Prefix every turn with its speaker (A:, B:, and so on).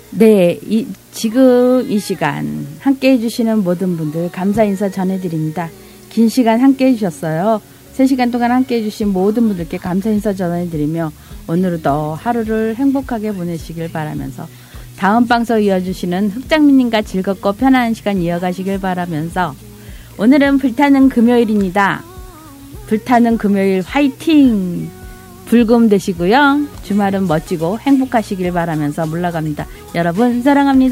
A: 네, 지금 이 시간 함께 해주시는 모든 분들 감사 인사 전해드립니다. 긴 시간 함께 해주셨어요. 3시간 동안 함께 해주신 모든 분들께 감사 인사 전해드리며 오늘도 하루를 행복하게 보내시길 바라면서 다음 방송 이어주시는 흑장미님과 즐겁고 편안한 시간 이어가시길 바라면서 오늘은 불타는 금요일입니다. 불타는 금요일 화이팅! 불금 되시고요. 주말은 멋지고 행복하시길 바라면서 물러갑니다. 여러분 사랑합니다.